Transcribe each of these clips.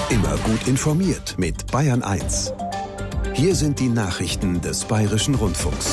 Immer gut informiert mit Bayern 1. Hier sind die Nachrichten des Bayerischen Rundfunks.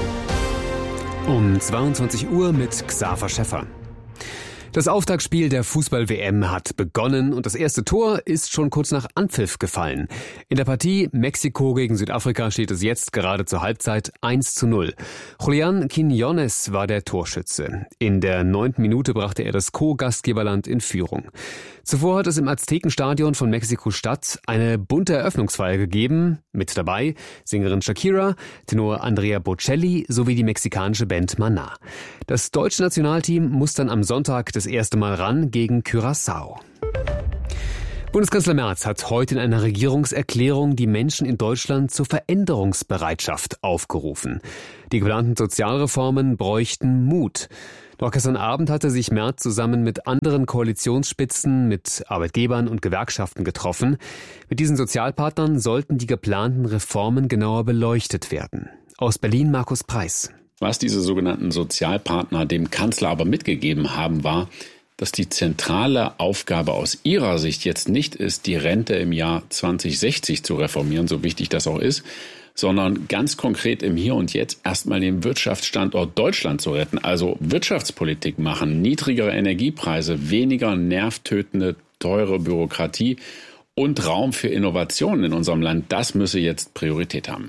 Um 22 Uhr mit Xaver Schäffer. Das Auftaktspiel der Fußball-WM hat begonnen und das erste Tor ist schon kurz nach Anpfiff gefallen. In der Partie Mexiko gegen Südafrika steht es jetzt gerade zur Halbzeit 1:0. Julián Quiñones war der Torschütze. In der 9. Minute brachte er das Co-Gastgeberland in Führung. Zuvor hat es im Aztekenstadion von Mexiko-Stadt eine bunte Eröffnungsfeier gegeben. Mit dabei Sängerin Shakira, Tenor Andrea Bocelli sowie die mexikanische Band Maná. Das deutsche Nationalteam muss dann am Sonntag das erste Mal ran gegen Curaçao. Bundeskanzler Merz hat heute in einer Regierungserklärung die Menschen in Deutschland zur Veränderungsbereitschaft aufgerufen. Die geplanten Sozialreformen bräuchten Mut. Noch gestern Abend hatte sich Merz zusammen mit anderen Koalitionsspitzen, mit Arbeitgebern und Gewerkschaften getroffen. Mit diesen Sozialpartnern sollten die geplanten Reformen genauer beleuchtet werden. Aus Berlin Markus Preis. Was diese sogenannten Sozialpartner dem Kanzler aber mitgegeben haben, war, dass die zentrale Aufgabe aus ihrer Sicht jetzt nicht ist, die Rente im Jahr 2060 zu reformieren, so wichtig das auch ist, sondern ganz konkret im Hier und Jetzt erstmal den Wirtschaftsstandort Deutschland zu retten. Also Wirtschaftspolitik machen, niedrigere Energiepreise, weniger nervtötende, teure Bürokratie und Raum für Innovationen in unserem Land. Das müsse jetzt Priorität haben.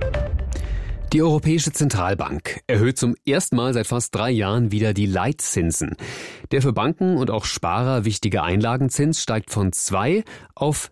Die Europäische Zentralbank erhöht zum ersten Mal seit fast 3 Jahren wieder die Leitzinsen. Der für Banken und auch Sparer wichtige Einlagenzins steigt von 2 auf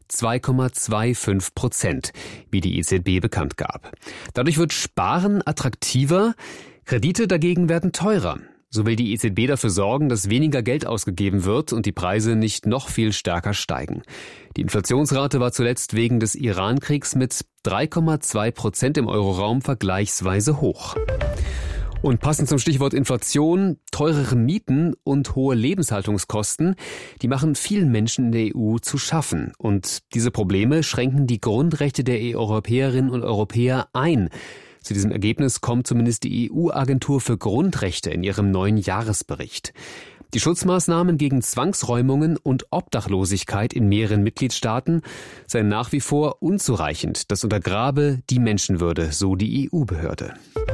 2,25%, wie die EZB bekannt gab. Dadurch wird Sparen attraktiver, Kredite dagegen werden teurer. So will die EZB dafür sorgen, dass weniger Geld ausgegeben wird und die Preise nicht noch viel stärker steigen. Die Inflationsrate war zuletzt wegen des Iran-Kriegs mit 3,2% im Euroraum vergleichsweise hoch. Und passend zum Stichwort Inflation, teurere Mieten und hohe Lebenshaltungskosten, die machen vielen Menschen in der EU zu schaffen. Und diese Probleme schränken die Grundrechte der Europäerinnen und Europäer ein. Zu diesem Ergebnis kommt zumindest die EU-Agentur für Grundrechte in ihrem neuen Jahresbericht. Die Schutzmaßnahmen gegen Zwangsräumungen und Obdachlosigkeit in mehreren Mitgliedstaaten seien nach wie vor unzureichend. Das untergrabe die Menschenwürde, so die EU-Behörde.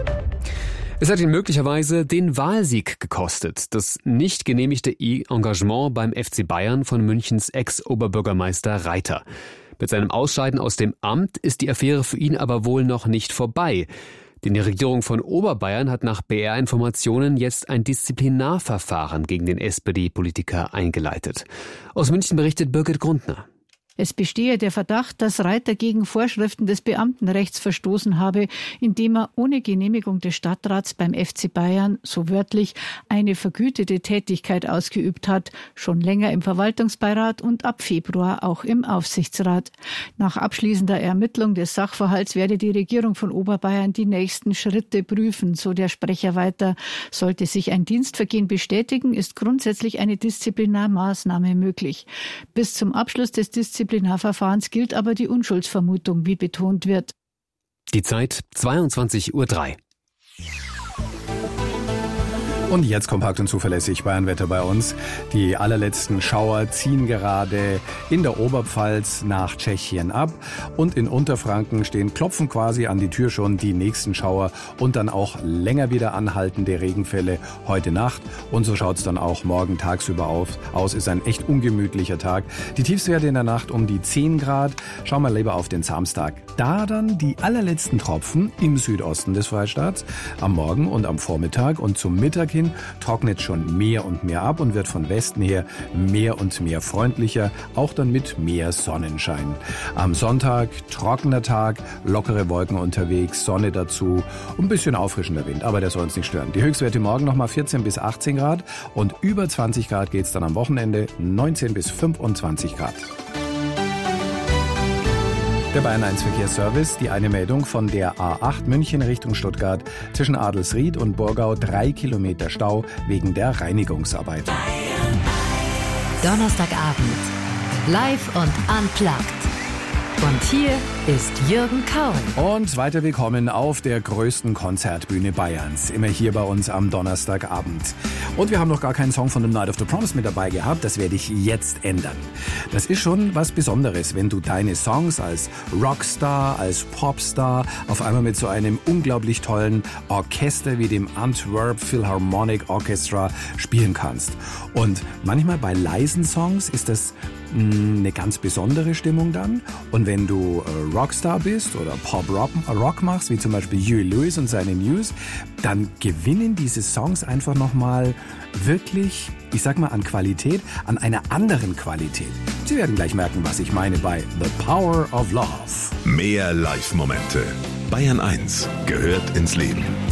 Es hat ihn möglicherweise den Wahlsieg gekostet. Das nicht genehmigte Engagement beim FC Bayern von Münchens Ex-Oberbürgermeister Reiter. Mit seinem Ausscheiden aus dem Amt ist die Affäre für ihn aber wohl noch nicht vorbei. Denn die Regierung von Oberbayern hat nach BR-Informationen jetzt ein Disziplinarverfahren gegen den SPD-Politiker eingeleitet. Aus München berichtet Birgit Grundner. Es bestehe der Verdacht, dass Reiter gegen Vorschriften des Beamtenrechts verstoßen habe, indem er ohne Genehmigung des Stadtrats beim FC Bayern, so wörtlich, eine vergütete Tätigkeit ausgeübt hat, schon länger im Verwaltungsbeirat und ab Februar auch im Aufsichtsrat. Nach abschließender Ermittlung des Sachverhalts werde die Regierung von Oberbayern die nächsten Schritte prüfen, so der Sprecher weiter. Sollte sich ein Dienstvergehen bestätigen, ist grundsätzlich eine Disziplinarmaßnahme möglich. Bis zum Abschluss des Disziplinarverfahrens gilt aber die Unschuldsvermutung, wie betont wird. Die Zeit 22:03 Uhr. Und jetzt kompakt und zuverlässig Bayernwetter bei uns. Die allerletzten Schauer ziehen gerade in der Oberpfalz nach Tschechien ab. Und in Unterfranken klopfen quasi an die Tür schon die nächsten Schauer und dann auch länger wieder anhaltende Regenfälle heute Nacht. Und so schaut es dann auch morgen tagsüber aus. Ist ein echt ungemütlicher Tag. Die Tiefstwerte in der Nacht um die 10 Grad. Schauen wir lieber auf den Samstag. Da dann die allerletzten Tropfen im Südosten des Freistaats am Morgen und am Vormittag und zum Mittag hin trocknet schon mehr und mehr ab und wird von Westen her mehr und mehr freundlicher, auch dann mit mehr Sonnenschein. Am Sonntag trockener Tag, lockere Wolken unterwegs, Sonne dazu, ein bisschen auffrischender Wind, aber der soll uns nicht stören. Die Höchstwerte morgen nochmal 14 bis 18 Grad und über 20 Grad geht's dann am Wochenende, 19 bis 25 Grad. Der Bayern 1 Verkehrsservice, die eine Meldung von der A8 München Richtung Stuttgart zwischen Adelsried und Burgau 3 Kilometer Stau wegen der Reinigungsarbeit. Donnerstagabend. Live und unplugged. Und hier ist Jürgen Kauen. Und weiter willkommen auf der größten Konzertbühne Bayerns. Immer hier bei uns am Donnerstagabend. Und wir haben noch gar keinen Song von The Night of the Proms mit dabei gehabt. Das werde ich jetzt ändern. Das ist schon was Besonderes, wenn du deine Songs als Rockstar, als Popstar auf einmal mit so einem unglaublich tollen Orchester wie dem Antwerp Philharmonic Orchestra spielen kannst. Und manchmal bei leisen Songs ist das eine ganz besondere Stimmung dann. Und wenn du Rockstar bist oder Pop-Rock machst, wie zum Beispiel Huey Lewis und seine Muse, dann gewinnen diese Songs einfach nochmal wirklich, ich sag mal, an Qualität, an einer anderen Qualität. Sie werden gleich merken, was ich meine bei The Power of Love. Mehr Live-Momente. Bayern 1 gehört ins Leben.